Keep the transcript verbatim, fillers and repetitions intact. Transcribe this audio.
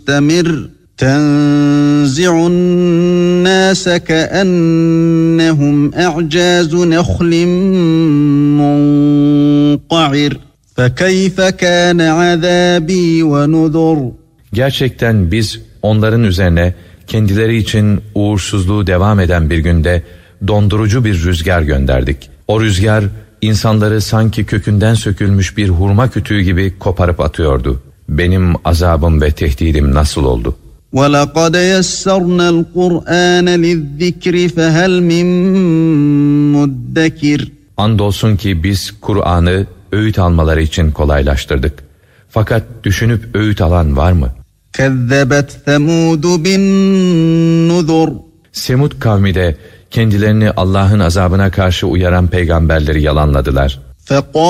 مستمر تنزع الناس كأنهم أعجاز نخل منقعر فكيف كان عذابي ونذر. Gerçekten biz onların üzerine kendileri için uğursuzluğu devam eden bir günde dondurucu bir rüzgar gönderdik. O rüzgar insanları sanki kökünden sökülmüş bir hurma kütüğü gibi koparıp atıyordu. Benim azabım ve tehdidim nasıl oldu? وَلَقَدْ يَسَّرْنَا الْقُرْآنَ لِلذِّكْرِ فَهَلْ مِن مُدَّكِرٍ. Andolsun ki biz Kur'an'ı öğüt almaları için kolaylaştırdık. Fakat düşünüp öğüt alan var mı? كَذَّبَتْ ثَمُودُ بِالنُّذُرِ. Semud kavmi de kendilerini Allah'ın azabına karşı uyaran peygamberleri yalanladılar. فَقَالَ